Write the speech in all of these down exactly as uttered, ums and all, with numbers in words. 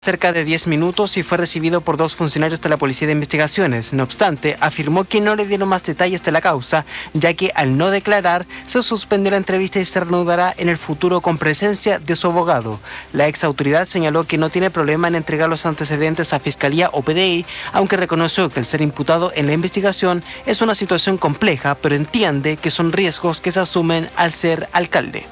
cerca de diez minutos y fue recibido por dos funcionarios de la Policía de Investigaciones. No obstante, afirmó que no le dieron más detalles de la causa, ya que al no declarar, se suspendió la entrevista y se reanudará en el futuro con presencia de su abogado. La ex autoridad señaló que no tiene problema en entregar los antecedentes a Fiscalía o P D I, aunque reconoció que el ser imputado en la investigación es una situación compleja, pero entiende que son riesgos que se asumen al ser alcalde.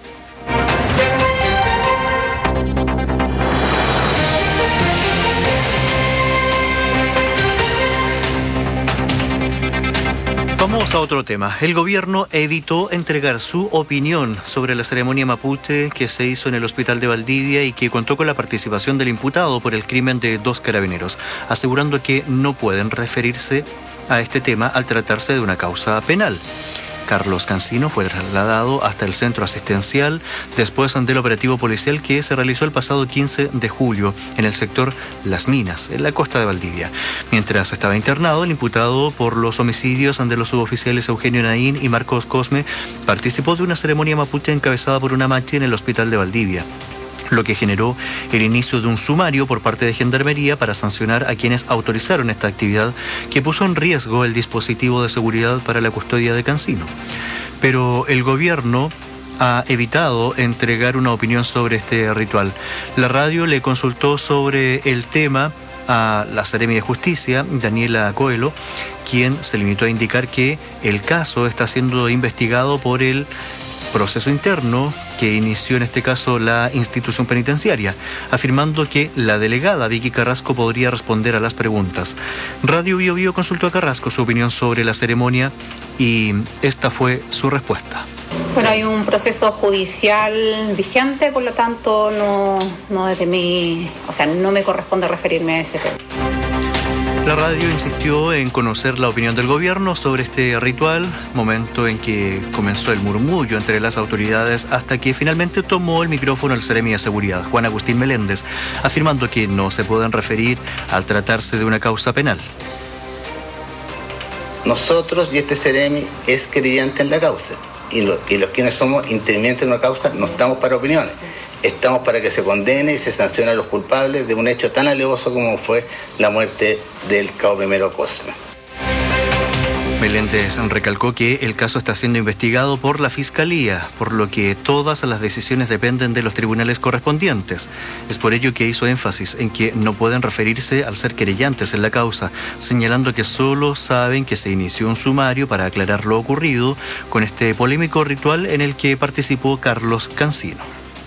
Vamos a otro tema. El gobierno evitó entregar su opinión sobre la ceremonia mapuche que se hizo en el hospital de Valdivia y que contó con la participación del imputado por el crimen de dos carabineros, asegurando que no pueden referirse a este tema al tratarse de una causa penal. Carlos Cancino fue trasladado hasta el centro asistencial después del operativo policial que se realizó el pasado quince de julio en el sector Las Minas, en la costa de Valdivia. Mientras estaba internado, el imputado por los homicidios de los suboficiales Eugenio Naín y Marcos Cosme participó de una ceremonia mapuche encabezada por una machi en el hospital de Valdivia, lo que generó el inicio de un sumario por parte de Gendarmería para sancionar a quienes autorizaron esta actividad que puso en riesgo el dispositivo de seguridad para la custodia de Cancino. Pero el gobierno ha evitado entregar una opinión sobre este ritual. La radio le consultó sobre el tema a la Seremi de Justicia, Daniela Coelho, quien se limitó a indicar que el caso está siendo investigado por el proceso interno que inició en este caso la institución penitenciaria, afirmando que la delegada Vicky Carrasco podría responder a las preguntas. Radio Bio Bio consultó a Carrasco su opinión sobre la ceremonia y esta fue su respuesta. Bueno, hay un proceso judicial vigente, por lo tanto no, no desde mí, o sea, no me corresponde referirme a ese tema. La radio insistió en conocer la opinión del gobierno sobre este ritual, momento en que comenzó el murmullo entre las autoridades hasta que finalmente tomó el micrófono el Seremi de Seguridad, Juan Agustín Meléndez, afirmando que no se pueden referir al tratarse de una causa penal. Nosotros y este Seremi es creyente en la causa y, lo, y los quienes somos intervinientes en una causa no estamos para opiniones. Estamos para que se condene y se sancione a los culpables de un hecho tan alevoso como fue la muerte del cabo primero Cosme. Meléndez recalcó que el caso está siendo investigado por la Fiscalía, por lo que todas las decisiones dependen de los tribunales correspondientes. Es por ello que hizo énfasis en que no pueden referirse al ser querellantes en la causa, señalando que solo saben que se inició un sumario para aclarar lo ocurrido con este polémico ritual en el que participó Carlos Cancino.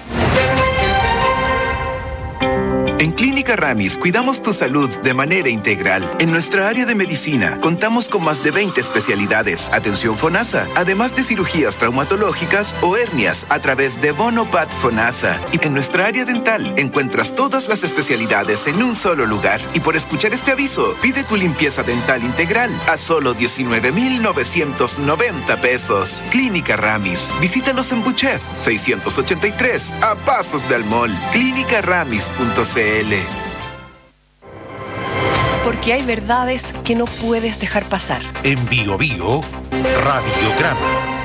En Clínica Ramis cuidamos tu salud de manera integral. En nuestra área de medicina contamos con más de veinte especialidades, atención FONASA, además de cirugías traumatológicas o hernias a través de Bonopat FONASA. Y en nuestra área dental encuentras todas las especialidades en un solo lugar. Y por escuchar este aviso, pide tu limpieza dental integral a solo diecinueve mil novecientos noventa pesos. Clínica Ramis. Visítalos en Buchef seiscientos ochenta y tres, a pasos del mall. clínica ramis punto c l. Porque hay verdades que no puedes dejar pasar. En Bio Bio, Radiograma.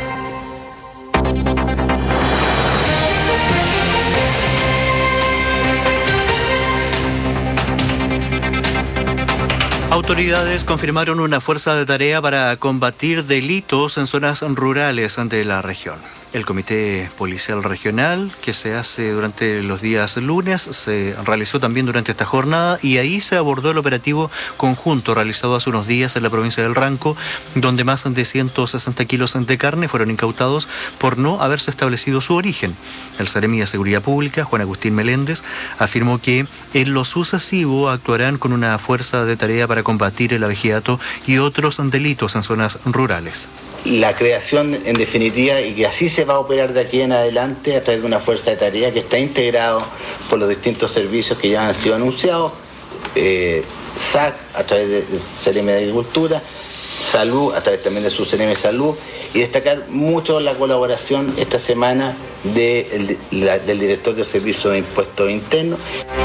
Autoridades confirmaron una fuerza de tarea para combatir delitos en zonas rurales de la región. El Comité Policial Regional, que se hace durante los días lunes, se realizó también durante esta jornada y ahí se abordó el operativo conjunto realizado hace unos días en la provincia del Ranco, donde más de ciento sesenta kilos de carne fueron incautados por no haberse establecido su origen. El Seremi de Seguridad Pública, Juan Agustín Meléndez, afirmó que en lo sucesivo actuarán con una fuerza de tarea para combatir el abigeato y otros delitos en zonas rurales. La creación, en definitiva, y que así se va a operar de aquí en adelante a través de una fuerza de tarea que está integrado por los distintos servicios que ya han sido anunciados, eh, S A C a través del Seremi de Agricultura, Salud a través también de su Seremi de Salud, y destacar mucho la colaboración esta semana de, de, la, del director del Servicio de Impuestos Internos.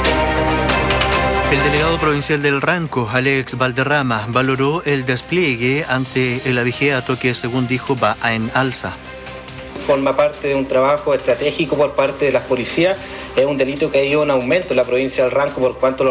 El delegado provincial del Ranco, Alex Valderrama, valoró el despliegue ante el abigeato que, según dijo, va en alza. Forma parte de un trabajo estratégico por parte de las policías es un delito que ha ido en aumento en la provincia del Ranco por cuanto